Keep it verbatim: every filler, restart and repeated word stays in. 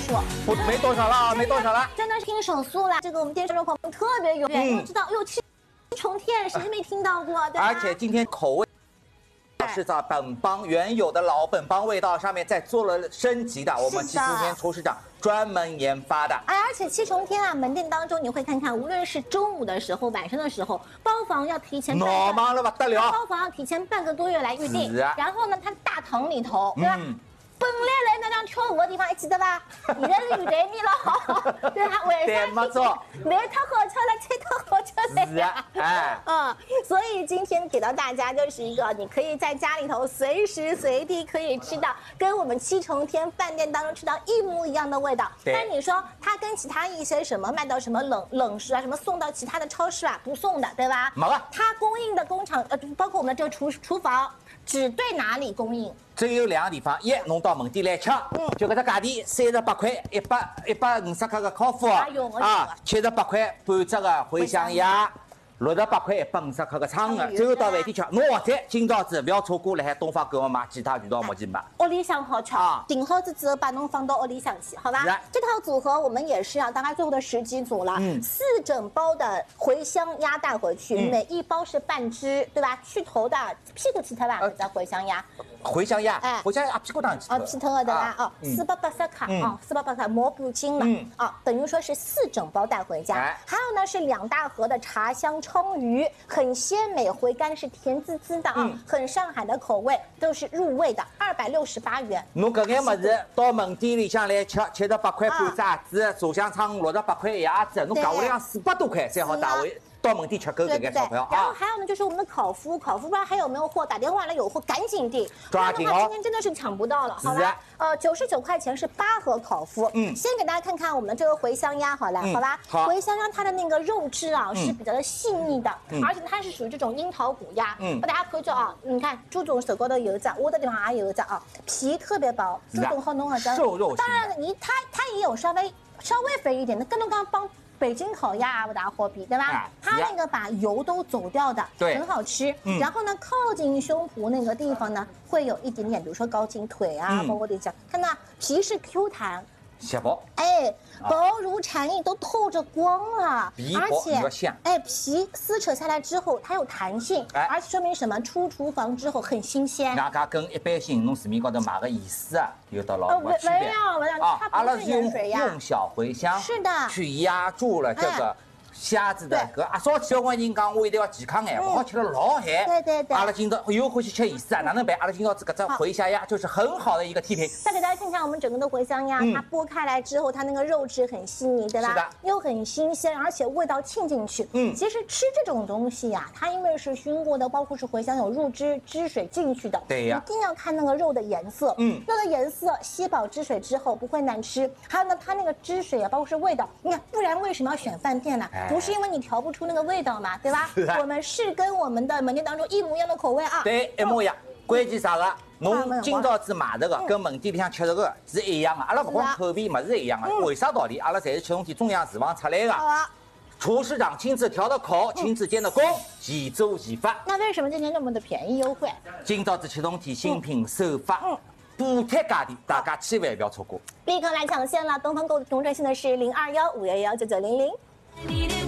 数。 不，没多少了啊，没多少了。 真的是听手速了。这个我们电视观众朋友们特别有缘，都知道哟，七重天谁没听到过？对吧？ 而且今天口味。 是在本帮原有的老本帮味道上面再做了升级的，我们七重天厨师长专门研发的。 哎，而且七重天啊，门店当中你会看看，无论是中午的时候、晚上的时候，包房要提前， 闹忙了不得了， 包房要提前半个多月来预定。 啊、 然后呢，它大堂里头，对吧？嗯 本来来那张跳舞的地方还记得吧？现在是有台面了，对吧？为啥？ 没错， 来太好吃了，菜太好吃了。 是啊，哎， 嗯，所以今天给到大家就是一个，你可以在家里头随时随地可以吃到，跟我们七重天饭店当中吃到一模一样的味道。但你说它跟其他一些什么卖到什么冷冷食啊，什么送到其他的超市啊，不送的，对吧？ 没了。 它供应的工厂呃，包括我们的这个厨厨房，只对哪里供应？ 只有两个地方，一弄到门店来吃，嗯、就搿只价钿三十八块，一百一百五十克的烤麸，啊，七十八块半只的茴香鸭。 六十八块一百五十克的鲳鱼，最后到饭店吃。侬或者今朝子不要错过，辣海东方购物买其他渠道没去买。 屋里向好吃，订好之后把侬放到屋里向去，好吧？这套组合我们也是啊，大概最后的十几组了，嗯，四整包的茴香鸭带回去，嗯、每一包是半只，对吧？去头的屁股去脱吧，这叫茴香鸭。 茴香鸭，哎，茴香鸭屁股当去脱。 啊，去脱的对吧？哦，四百八十克啊，四百八十克磨不筋嘛，啊，等于说是四整包带回家。还有呢是两大盒的茶香。 鲳鱼很鲜美，回甘是甜滋滋的啊，嗯、很上海的口味，都是入味的，二百六十八元。 侬搿眼物事到门店里向来吃，七十八块半只鸭子，炸香肠六十八块一鸭子，侬讲下来四百多块才好带回。 到门店吃够这个钞票啊！ 然后还有呢，就是我们的烤麸，烤麸不知道还有没有货？打电话来有货，赶紧订， 抓紧哦！ 今天真的是抢不到了，好吧？呃，九十九块钱是八盒烤麸。嗯，先给大家看看我们的这个茴香鸭，好了，好吧？好，茴香鸭它的那个肉质啊是比较的细腻的，而且它是属于这种樱桃骨鸭。嗯，大家可以做啊，你看朱总手高头有一只，我的地方也有一只啊，皮特别薄，朱总好弄啊， 瘦肉。 当然，你它它也有稍微稍微肥一点的，跟侬刚帮。 北京烤鸭不大好比，对吧？啊、它那个把油都走掉的，对，很好吃。嗯、然后呢，靠近胸脯那个地方呢，会有一点点，比如说靠近腿啊，嗯、包括这些，看到皮是 Q 弹。 小薄， 哎，薄如蝉翼，都透着光了， 而且， 哎，皮撕扯下来之后，它有弹性，哎，而且说明什么？出厨房之后很新鲜。 大家跟一般性侬市面高头买个意思啊，有到老大区别。 没有，没有，它不是盐水鸭， 用小茴香， 是的， 去压住了这个。 虾子的搿阿少小官人讲，我一定要健康眼，勿好吃了老咸。 对对对。 阿拉今朝又欢喜吃意思啊，哪能办？阿拉今朝这个这茴香鸭就是很好的一个替品。 再给大家看看我们整个的茴香鸭，它剥开来之后，它那个肉质很细腻，对吧？是的。又很新鲜，而且味道沁进去。嗯。其实吃这种东西呀，它因为是熏过的，包括是茴香有入汁汁水进去的。 对呀。 一定要看那个肉的颜色。嗯。肉的颜色吸饱汁水之后不会难吃。还有呢，它那个汁水啊，包括是味道，你看，不然为什么要选饭店呢？不是因为你调不。 出那个味道嘛，对吧？我们是跟我们的门店当中一模一样的口味啊。 对，一模一样。关键啥个？侬今朝子买这个跟门店里向吃这个是一样的。阿拉不光口味么是一样的，为啥道理？阿拉侪是七重天中央厨房出来的。厨师长亲自调的口，亲自监的工，现做现发。 那为什么今天那么的便宜优惠？ 今朝子七重天新品首发，补贴价钿，大家千万不要错过。 立刻来抢先了！东方购物同热线的是零二幺五幺幺九九零零。